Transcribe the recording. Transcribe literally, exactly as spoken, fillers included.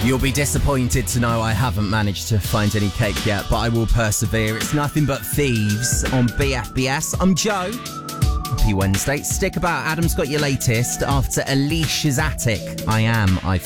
You'll be disappointed to know I haven't managed to find any cake yet, but I will persevere. It's Nothing But Thieves on B F B S. I'm Joe. Happy Wednesday. Stick about. Adam's got your latest after Alicia's Attic. I Am, I